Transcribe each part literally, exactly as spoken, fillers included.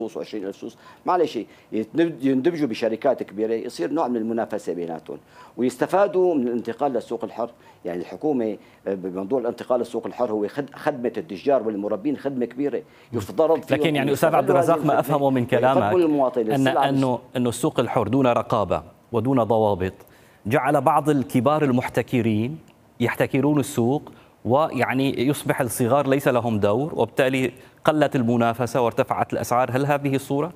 وعشرين ألف سوس، معلش يندمجوا بشركات كبيره، يصير نوع من المنافسه بيناتهم ويستفادوا من الانتقال للسوق الحر. يعني الحكومه بموضوع الانتقال للسوق الحر هو خدمه التجار والمربين خدمه كبيره، يفترض فيهم. لكن يعني استاذ عبد الرزاق، ما افهمه من كلامك ان انه انه السوق الحر دون رقابه ودون ضوابط جعل بعض الكبار المحتكرين يحتكرون السوق، ويعني يصبح الصغار ليس لهم دور، وبالتالي قلت المنافسة وارتفعت الأسعار. هل هذه الصورة؟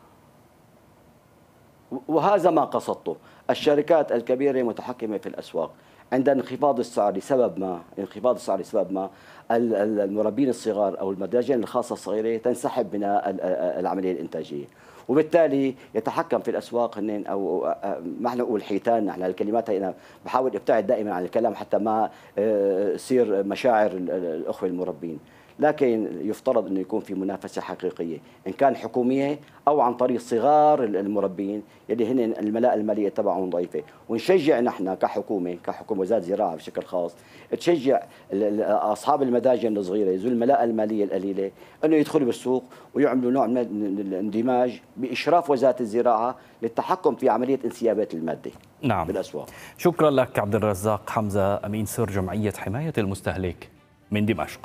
وهذا ما قصدته. الشركات الكبيرة متحكمة في الأسواق، عند انخفاض السعر لسبب ما انخفاض السعر لسبب ما المربين الصغار أو المتاجر الخاصة الصغيرة تنسحب من العملية الإنتاجية، وبالتالي يتحكم في الاسواق هن، او ما نقول حيتان. نحن الكلمات هي انا بحاول ابتعد دائما عن الكلام حتى ما يصير مشاعر الاخوه المربين، لكن يفترض انه يكون في منافسه حقيقيه ان كان حكوميه او عن طريق صغار المربين يلي هن الملاءه الماليه تبعهم ضعيفه، ونشجع نحن كحكومه كحكومه وزاره الزراعه بشكل خاص تشجع اصحاب المداجن الصغيره ذو الملاءه الماليه القليله انه يدخلوا بالسوق ويعملوا نوع من الاندماج باشراف وزاره الزراعه للتحكم في عمليه انسيابات الماده. نعم. بالاسواق. شكرا لك عبد الرزاق حمزه، امين سر جمعيه حمايه المستهلك من دمشق.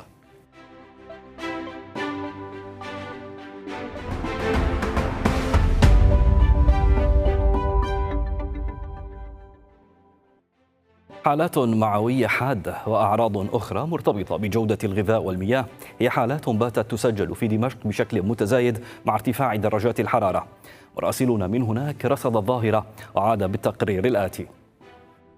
حالات معوية حادة وأعراض أخرى مرتبطة بجودة الغذاء والمياه هي حالات باتت تسجل في دمشق بشكل متزايد مع ارتفاع درجات الحرارة. مراسلون من هناك رصد الظاهرة وعاد بالتقرير الآتي.